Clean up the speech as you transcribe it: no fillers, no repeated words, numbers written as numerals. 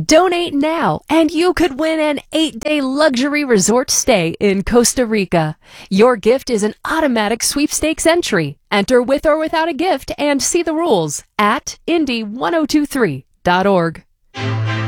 Donate now, and you could win an 8-day luxury resort stay in Costa Rica. Your gift is an automatic sweepstakes entry. Enter with or without a gift and see the rules at Indy1023.org.